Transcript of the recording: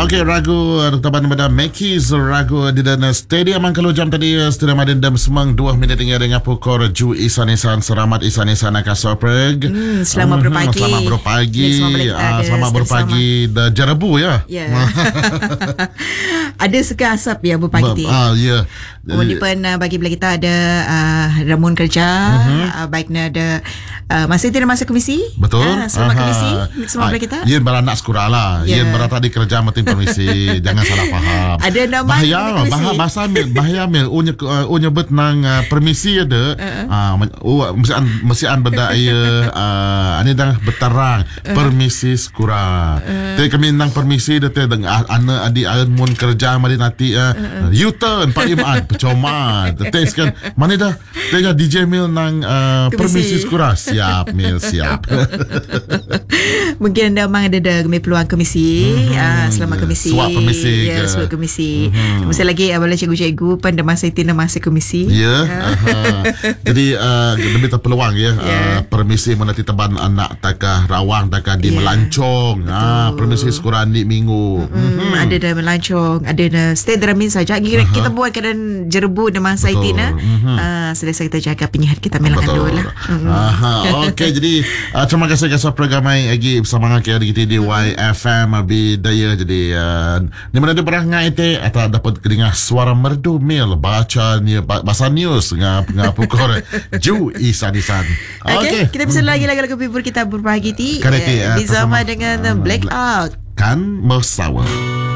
Okey, ragu taban pada Mackey's ragu di dalam stadium ang kalujam tadi stadium adendam semang 2 minit hingga dengan pukul Ju Isan selamat Isan akan sorpreg. Selamat berpagi. Selamat berpagi dah jarabu ya. Ya. Ada seka asap ya berpagi. Ya. Kemudian bagi belah kita ada ramuan kerja, baiknya ada masih tidak masuk komisi. Betul. Selamat komisi semua belah kita. Yen beranak sekolah lah. Yen berata di kerja mati permisi. Jangan salah faham. Ada nama bahaya bahaya mil unya bet nang permisi ada. Mesti an benda ia ani dah betarang permisi sekolah. Tapi kami nang permisi dah dengan ana adi mun kerja mari nanti U-turn Pak Iman percuma. Tes kan mana dah tengah DJ Mil nang permisi sekolah. Siap Mil siap. Mungkin anda memang ada peluang komisi. Selamat komisi. Suap komisi. Ya, suap komisi. Mesti lagi boleh cikgu-cikgu pada masa itu masih komisi. Ya. Jadi lebih terpeluang ya. Permisi menanti teban anak takah rawang takah di melancong. Permisi sekolah ni minggu. Ada dah melancong, ada dah stay deramin saja. Kita buat keadaan jerebu dan masa itu selesai kita jaga penyihat kita melangan dulu lah. Okey, jadi terima kasih kepada program lagi bersama kita di YFM Bidaya. Jadi ni mana ada pernah ngai atau dapat dengar suara merdu Mil baca bahasa news ngap pukul Ju Isan. Okey, kita bisa lagi lagu-lagu hibur kita berbagi bersama dengan Blackout kan Mersawa.